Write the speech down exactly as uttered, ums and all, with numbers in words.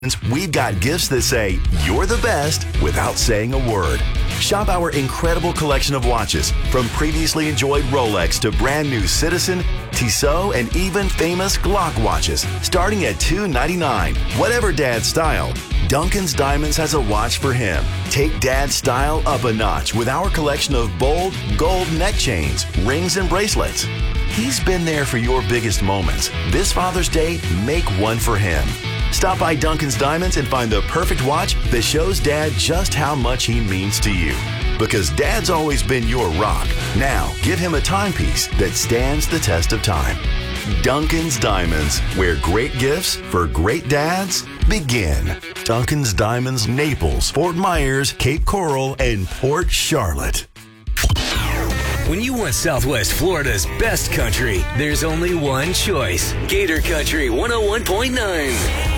We've got gifts that say you're the best without saying a word. Shop our incredible collection of watches, from previously enjoyed Rolex to brand new Citizen, Tissot, and even famous Glock watches, starting at two ninety-nine. Whatever Dad's style, Duncan's Diamonds has a watch for him. Take Dad's style up a notch with our collection of bold gold neck chains, rings, and bracelets. He's been there for your biggest moments. This Father's Day, make one for him. Stop by Duncan's Diamonds and find the perfect watch that shows Dad just how much he means to you. Because Dad's always been your rock. Now, give him a timepiece that stands the test of time. Duncan's Diamonds, where great gifts for great dads begin. Duncan's Diamonds, Naples, Fort Myers, Cape Coral, and Port Charlotte. When you want Southwest Florida's best country, there's only one choice. Gator Country one oh one point nine.